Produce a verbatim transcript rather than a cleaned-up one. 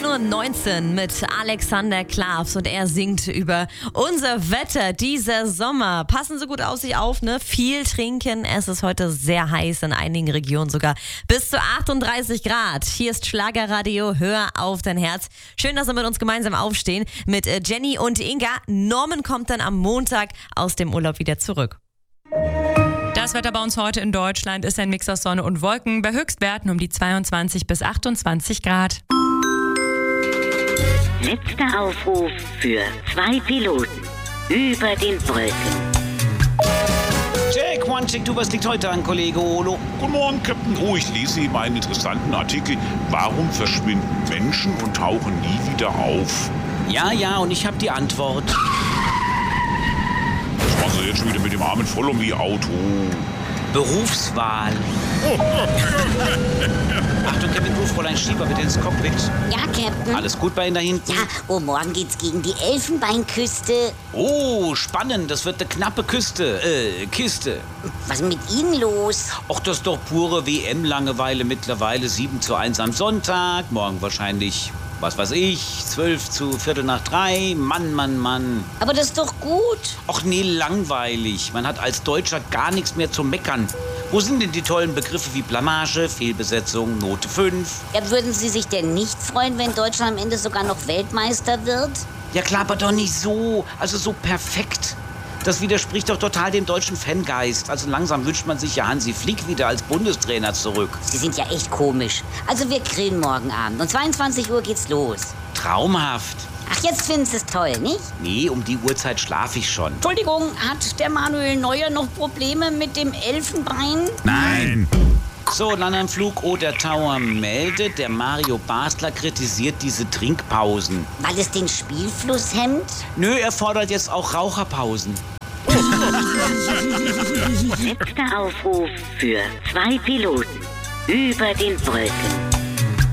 neun Uhr neunzehn mit Alexander Klavs und er singt über unser Wetter dieser Sommer. Passen Sie gut auf sich auf, ne? Viel trinken. Es ist heute sehr heiß, in einigen Regionen sogar bis zu achtunddreißig Grad. Hier ist Schlagerradio, hör auf dein Herz. Schön, dass Sie mit uns gemeinsam aufstehen mit Jenny und Inga. Norman kommt dann am Montag aus dem Urlaub wieder zurück. Das Wetter bei uns heute in Deutschland ist ein Mix aus Sonne und Wolken bei Höchstwerten um die zweiundzwanzig bis achtundzwanzig Grad. Letzter Aufruf für zwei Piloten über den Wolken. Jack, one check, du, was liegt heute an, Kollege Olo? Guten Morgen, Captain. Oh, ich lese eben einen interessanten Artikel. Warum verschwinden Menschen und tauchen nie wieder auf? Ja, ja, und ich habe die Antwort. Was machen Sie jetzt schon wieder mit dem armen Follow-Me-Auto? Berufswahl. Achtung, Captain Crew, Fräulein Schieber, bitte ins Cockpit. Ja, Captain. Alles gut bei Ihnen da hinten? Ja, oh, morgen geht's gegen die Elfenbeinküste. Oh, spannend, das wird eine knappe Küste, äh, Kiste. Was ist mit Ihnen los? Och, das ist doch pure W M-Langeweile mittlerweile. sieben zu eins am Sonntag, morgen wahrscheinlich, was weiß ich, zwölf zu Viertel nach drei. Mann, Mann, Mann. Aber das ist doch gut. Och nee, langweilig. Man hat als Deutscher gar nichts mehr zu meckern. Wo sind denn die tollen Begriffe wie Blamage, Fehlbesetzung, Note fünf? Ja, würden Sie sich denn nicht freuen, wenn Deutschland am Ende sogar noch Weltmeister wird? Ja klar, aber doch nicht so. Also so perfekt. Das widerspricht doch total dem deutschen Fangeist. Also langsam wünscht man sich ja Hansi Flick wieder als Bundestrainer zurück. Sie sind ja echt komisch. Also wir grillen morgen Abend. Um zweiundzwanzig Uhr geht's los. Traumhaft. Ach, jetzt finden Sie es toll, nicht? Nee, um die Uhrzeit schlafe ich schon. Entschuldigung, hat der Manuel Neuer noch Probleme mit dem Elfenbein? Nein! So, Landernflug Oder Tower meldet, der Mario Basler kritisiert diese Trinkpausen. Weil es den Spielfluss hemmt? Nö, er fordert jetzt auch Raucherpausen. Letzter Aufruf für zwei Piloten über den Wolken.